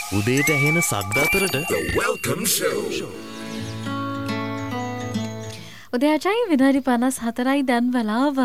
උදේට ඇහෙන සද්ද අතරට The Welcome Show. උදෑචයි විනාඩි 54යි දැන් වෙලාව.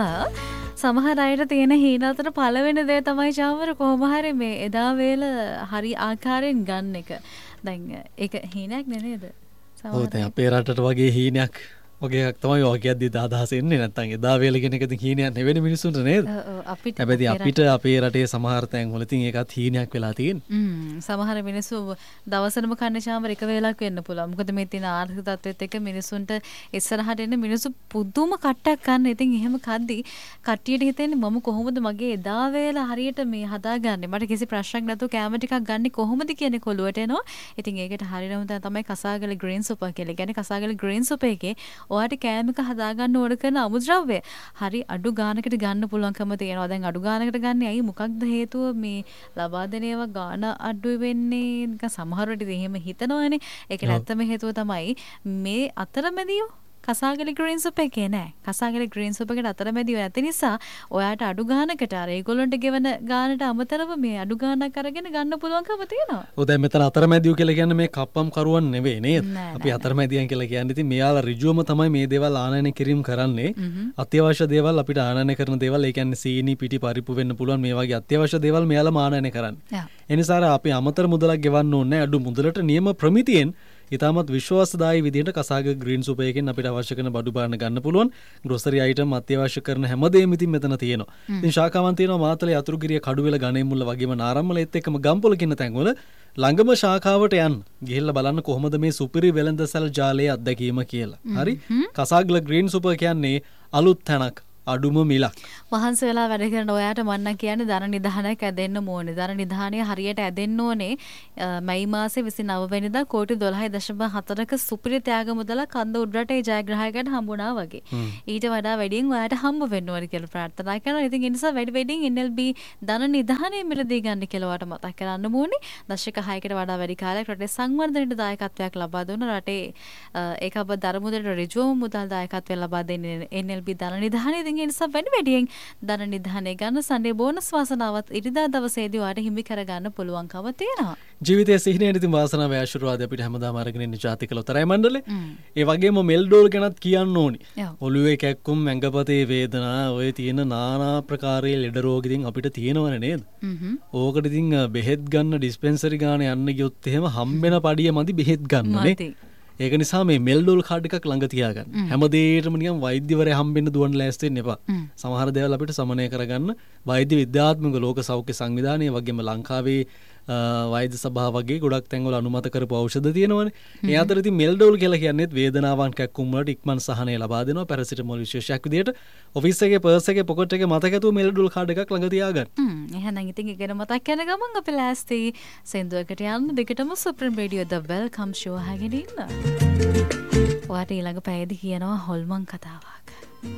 සමහර අයට තියෙන හීන අතර පළවෙනි දේ තමයි චාමර කොහොම හරි මේ එදා වේල හරි ආකාරයෙන් ගන්න එක. දැන් ඒක හීනයක් නේද? ඔව් දැන් අපේ රටට වගේ හීනයක් වගේ තමයි ඔයගෙද්දි අදහස් එන්නේ නැත්නම් එදා වේල කියන එක ඉතින් හීනයක් නෙවෙයි මිනිස්සුන්ට නේද? අපිට හැබැයි අපිට අපේ රටේ සමහර තැන් වල ඉතින් ඒකත් හීනයක් වෙලා තියෙන්නේ. සමහර මිනිස්සු දවසටම කන්නේ චාමර එක වේලක් වෙන්න පුළුවන්. මොකද මේ තියෙන ආර්ථික තත්ත්වෙත් එක්ක මිනිස්සුන්ට ඉස්සරහට එන්න මිනිස්සු පුදුම කට්ටක් ගන්න. ඉතින් එහෙම කද්දි කට්ටියට හිතෙන්නේ මම කොහොමද මගේ එදා වේල හරියට මේ හදාගන්නේ? මට කිසි ප්‍රශ්නයක් නැතුව කැම ටිකක් ගන්න කොහොමද කියන කොළුවට එනවා. ඉතින් ඒකට හරියටම තමයි කසාගල ග්‍රීන් සුපර් කියලා. කියන්නේ කසාගල ග්‍රීන් සුපර් එකේ ඔයාට කෑම එක හදාගන්න ඕන කරන අමුද්‍රව්‍ය හරි අඩු ගානකට ගන්න පුළුවන්කම තියෙනවා. දැන් අඩු ගානකට ගන්න ඇයි මොකක්ද හේතුව මේ ලබා දෙන ඒවා ගාන අඩු වෙන්නේ නිකන් සමහර වෙලට එහෙම හිතනවනේ. ඒකට ඇත්තම හේතුව තමයි මේ අතරමැදියෝ කසාගල ග්‍රීන් සුප් එකේ නෑ. කසාගල ග්‍රීන් සුප් එකට අතරමැදියෝ නැති නිසා ඔයාට අඩු ගානකට අර ඒගොල්ලන්ට ගෙවන ගානට අමතරව මේ අඩු ගානක් අරගෙන ගන්න පුළුවන්කම තියෙනවා. ඔව් දැන් මෙතන අතරමැදියෝ කියලා කියන්නේ මේ කප්පම් කරුවන් නෙවෙයි නේද? අපි අතරමැදියන් කියලා කියන්නේ ඉතින් මෙයාලා ඍජුවම තමයි මේ දේවල් ආනයනය කිරීම කරන්නේ. අත්‍යවශ්‍ය දේවල් අපිට ආනයනය කරන දේවල් ඒ කියන්නේ සීනි පිටි පරිප්පු වෙන්න පුළුවන් මේ වගේ අත්‍යවශ්‍ය දේවල් මෙයාලා ආනයනය කරන්නේ. ඒ නිසා අපි අමතර මුදලක් ගෙවන්න ඕනේ අඩු මුදලට නියම ප්‍රමිතියෙන් ඉතාමත් විශ්වාසදායී විදිහට කසාගල ග්‍රීන් සුප් එකෙන් අපිට අවශ්‍ය කරන බඩු පාන ගන්න පුළුවන්. ග්‍රොසරි අයිටම් අත්‍යවශ්‍ය කරන හැමදේම ඉතින් මෙතන තියෙනවා. ඉතින් ශාඛාවන් තියෙනවා මාතලේ අතුරුගිරිය කඩුවෙල ගණේමුල්ල වගේම නාරම්මලෙත් එක්කම ගම්පොල කියන තැන්වල ළඟම ශාඛාවට යන්න. ගිහිල්ලා බලන්න කොහොමද මේ සුපිරි වෙළඳසැල් ජාලයේ අත්දැකීම කියලා. හරි? කසාගල ග්‍රීන් සුප් කියන්නේ අලුත් තැනක්. අඩුම මිලක්. වහන්සේ වෙලා වැඩ කරන ඔයාට මන්න කියන්නේ ධන නිධානයක් ඇදෙන්න ඕනේ. ධන නිධානය හරියට ඇදෙන්න ඕනේ මැයි මාසේ 29 වෙනිදා කෝටි 12.4ක සුපිරි ත්‍යාග මුදලක් කන්ද උඩරට ඒ ජයග්‍රාහකයන්ට හම්බුණා වගේ. ඊට වඩා වැඩියෙන් ඔයාට හම්බ වෙන්න ඕනේ කියලා ප්‍රාර්ථනා කරනවා. ඉතින් ඒ නිසා වැඩියෙන් NLB ධන නිධානය මිලදී ගන්න කියලා ඔයාට මතක් කරන්න ඕනේ. දශක 6කට වඩා වැඩි කාලයක් රටේ සංවර්ධනයට දායකත්වයක් ලබා දුන්න රටේ ඒකබ දර මුදලට ඍජුවම මුදල් දායකත්වය ලබා දෙන්නේ NLB ධන නිධානය. ඒ නිසා වැඩියෙන් ධන නිධානය ගන්න සන්ඩේ බෝනස් වාසනාවත් ඉරිදා දවසේදී ඔයාට හිමි කරගන්න පුළුවන්කම තියෙනවා. ජීවිතයේ සිහිනයට ඉතින් වාසනාව ආශිර්වාද අපිට හැමදාම අරගෙන ඉන්න ජාතික ලොතරැයි මණ්ඩලේ. ඒ වගේම මෙල්ඩෝල් ගැනත් කියන්න ඕනි. ඔළුවේ කැක්කුම් ඇඟපතේ වේදනා ඔය තියෙන নানা ප්‍රකාරයේ ලෙඩ රෝග ඉතින් අපිට තියෙනවනේ නේද? ඕකට ඉතින් බෙහෙත් ගන්න ඩිස්පෙන්සරි ගාන යන්න ගියොත් එහෙම හම්බෙන පඩිය මදි බෙහෙත් ගන්නනේ. ඒක නිසා මේ මෙල්ඩෝල් කාඩ් එකක් ළඟ තියාගන්න. හැමදේටම නිකන් වෛද්‍යවරයා හම්බෙන්න දුවන්න ලෑස්ති වෙන්න එපා. සමහර දේවල් අපිට සමනය කරගන්න වෛද්‍ය විද්‍යාත්මක ලෝක සෞඛ්‍ය සංවිධානය වගේම ලංකාවේ වෛද්‍ය සභාව වගේ ගොඩක් තැන්වල අනුමත කරපු ඖෂධ තියෙනවනේ. ඒ අතර ඉතින් මෙල්ඩෝල් කියලා කියන්නේත් වේදනාවන් කැක්කුම් වලට ඉක්මන් සහනය ලබා දෙනවා. පැරසිටමෝල් විශේෂයක් විදියට ඔෆිස් එකේ පර්ස් එකේ පොකට් එකේ මතකතුව මෙල්ඩෝල් කාඩ් එකක් ළඟ තියාගන්න. එහෙනම් ඉතින් ඉගෙන මතක් කරන ගමන් අපි ලෑස්ති සෙන්දුවකට යන්න දෙකටම සුප්‍රීම රේඩියෝ ද වෙල්කම් ෂෝ අහගෙන ඉන්න. ඔයාට ඊළඟ පැයදී කියනවා හොල්මන් කතාවක්.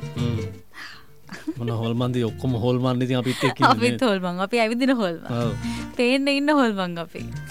මොන හොල්මන්ද ඔක්කොම හොල්මන් ඉතින් අපිත් එක්ක ඉන්නේ. අපිත් හොල්මන් අපි ඇවිදින හොල්මන්. ඔව්. පේන්න ඉන්න හොල්මන් අපි.